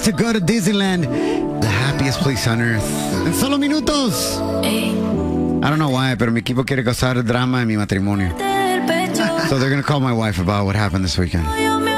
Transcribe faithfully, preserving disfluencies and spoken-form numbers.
to go to Disneyland, the happiest place on earth. En solo minutos. I don't know why, pero mi equipo quiere causar drama en mi matrimonio. So they're going to call my wife about what happened this weekend.